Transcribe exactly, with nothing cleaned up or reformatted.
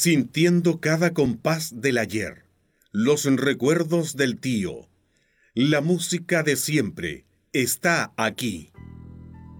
sintiendo cada compás del ayer, los recuerdos del tío. La música de siempre está aquí.